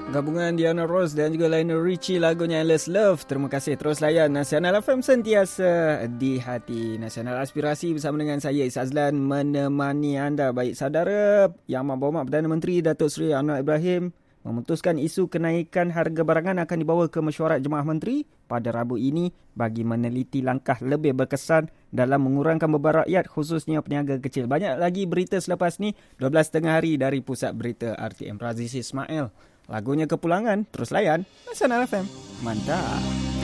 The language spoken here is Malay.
Gabungan Diana Ross dan juga Lionel Richie, lagunya Endless Love. Terima kasih, terus layan Nasional FM sentiasa di hati. Nasional Aspirasi bersama dengan saya Is Azlan menemani anda. Baik saudara, Yang Amat Perdana Menteri Datuk Seri Anwar Ibrahim memutuskan isu kenaikan harga barangan akan dibawa ke mesyuarat Jemaah Menteri pada Rabu ini bagi meneliti langkah lebih berkesan dalam mengurangkan beban rakyat, khususnya peniaga kecil. Banyak lagi berita selepas ni. 12.30 hari dari Pusat Berita RTM. Raziz Ismail. Lagunya Kepulangan. Terus layan Nasional FM. Mantap.